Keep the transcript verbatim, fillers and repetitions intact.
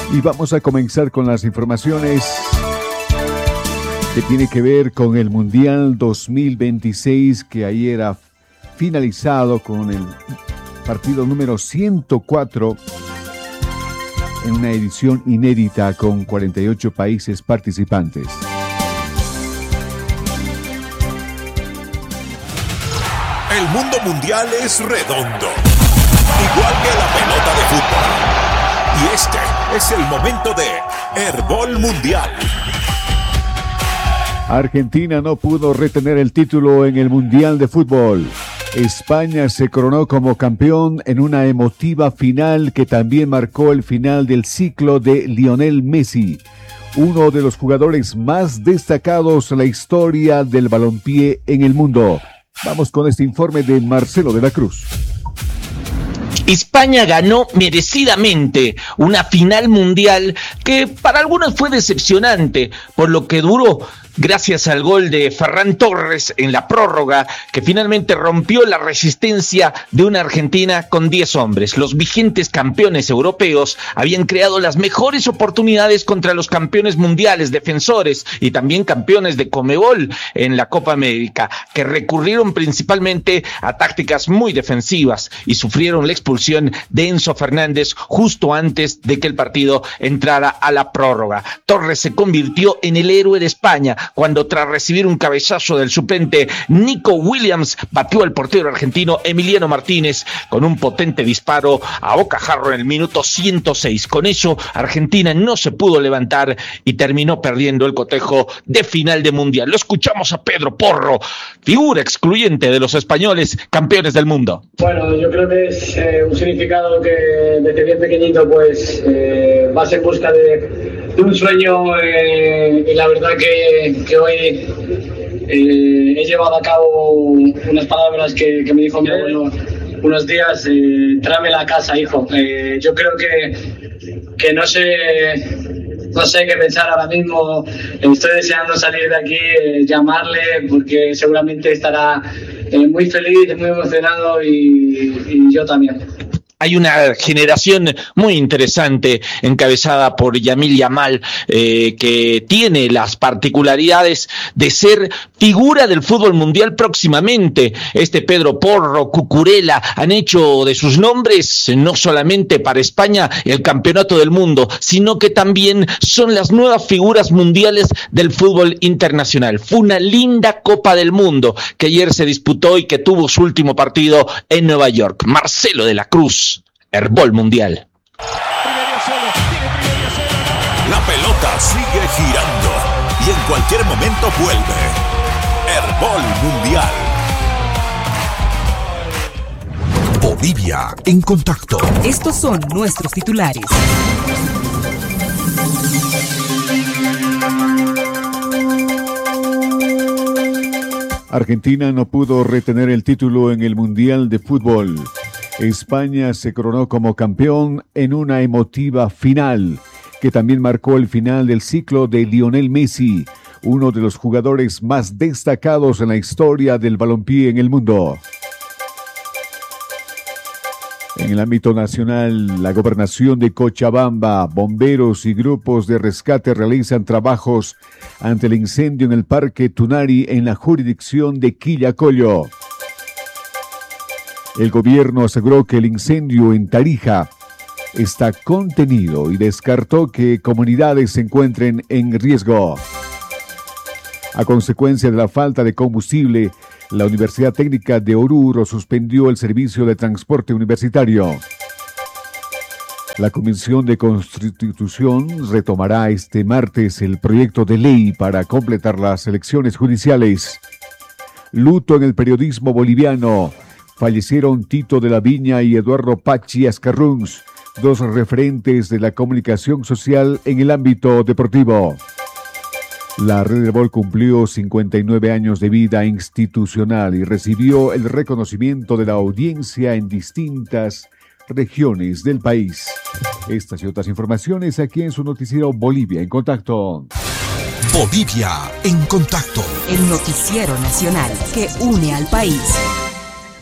Y vamos a comenzar con las informaciones que tiene que ver con el Mundial dos mil veintiséis, que ayer ha finalizado con el partido número ciento cuatro en una edición inédita con cuarenta y ocho países participantes. El mundo mundial es redondo, igual que la pelota de fútbol. Y este es el momento de Herbol Mundial. Argentina no pudo retener el título en el Mundial de Fútbol. España se coronó como campeón en una emotiva final que también marcó el final del ciclo de Lionel Messi, uno de los jugadores más destacados en la historia del balompié en el mundo. Vamos con este informe de Marcelo de la Cruz. España ganó merecidamente una final mundial que para algunos fue decepcionante por lo que duró, gracias al gol de Ferran Torres en la prórroga, que finalmente rompió la resistencia de una Argentina con diez hombres. Los vigentes campeones europeos habían creado las mejores oportunidades contra los campeones mundiales defensores y también campeones de Conmebol en la Copa América, que recurrieron principalmente a tácticas muy defensivas y sufrieron la expulsión de Enzo Fernández justo antes de que el partido entrara a la prórroga. Torres se convirtió en el héroe de España cuando, tras recibir un cabezazo del suplente Nico Williams, batió al portero argentino Emiliano Martínez con un potente disparo a bocajarro en el minuto ciento seis. Con eso, Argentina no se pudo levantar y terminó perdiendo el cotejo de final de mundial. Lo escuchamos a Pedro Porro, figura excluyente de los españoles, campeones del mundo. Bueno, yo creo que es eh, un significado que desde bien pequeñito pues eh, vas en busca de, de un sueño eh, y la verdad que, que hoy eh, he llevado a cabo unas palabras que, que me dijo mi abuelo unos días, eh, tráeme la casa, hijo. Eh, yo creo que, que no sé no sé qué pensar ahora mismo. Estoy deseando salir de aquí, eh, llamarle, porque seguramente estará eh, muy feliz, muy emocionado y, y yo también. Hay una generación muy interesante encabezada por Yamil Yamal, eh, que tiene las particularidades de ser figura del fútbol mundial próximamente. Este Pedro Porro, Cucurella, han hecho de sus nombres no solamente para España el campeonato del mundo, sino que también son las nuevas figuras mundiales del fútbol internacional. Fue una linda Copa del Mundo que ayer se disputó y que tuvo su último partido en Nueva York. Marcelo de la Cruz, Herbol Mundial. La pelota sigue girando y en cualquier momento vuelve. Herbol Mundial. Bolivia en contacto. Estos son nuestros titulares. Argentina no pudo retener el título en el Mundial de Fútbol. España se coronó como campeón en una emotiva final, que también marcó el final del ciclo de Lionel Messi, uno de los jugadores más destacados en la historia del balompié en el mundo. En el ámbito nacional, la gobernación de Cochabamba, bomberos y grupos de rescate realizan trabajos ante el incendio en el Parque Tunari en la jurisdicción de Quillacollo. El gobierno aseguró que el incendio en Tarija está contenido y descartó que comunidades se encuentren en riesgo. A consecuencia de la falta de combustible, la Universidad Técnica de Oruro suspendió el servicio de transporte universitario. La Comisión de Constitución retomará este martes el proyecto de ley para completar las elecciones judiciales. Luto en el periodismo boliviano. Fallecieron Tito de la Viña y Eduardo Pachi Ascarruns, dos referentes de la comunicación social en el ámbito deportivo. La Red Herbol cumplió cincuenta y nueve años de vida institucional y recibió el reconocimiento de la audiencia en distintas regiones del país. Estas y otras informaciones aquí en su noticiero Bolivia en Contacto. Bolivia en Contacto. El noticiero nacional que une al país.